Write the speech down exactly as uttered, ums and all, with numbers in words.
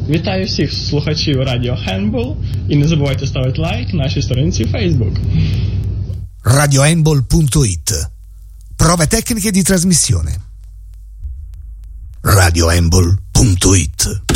Вітаю всіх слухачів Радіо Handball і не забувайте ставити лайк нашій сторінці Facebook. radiohandball punto it. Prove tecniche di trasmissione. radiohandball punto it.